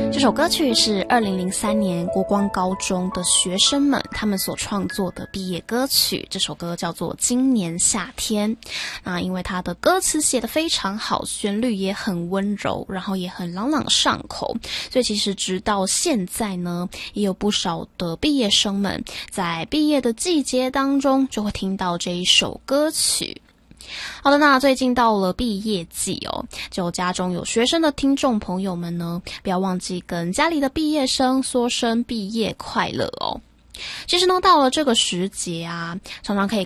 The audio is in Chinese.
这首歌曲是2003年国光高中的学生们他们所创作的毕业歌曲，这首歌叫做《今年夏天》。那因为它的歌词写得非常好，旋律也很温柔，然后也很朗朗上口，所以其实直到现在呢，也有不少的毕业生们在毕业的季节当中就会听到这一首歌曲。好的，那最近到了毕业季哦，就家中有学生的听众朋友们呢，不要忘记跟家里的毕业生说声毕业快乐哦。其实呢，到了这个时节啊，常常可以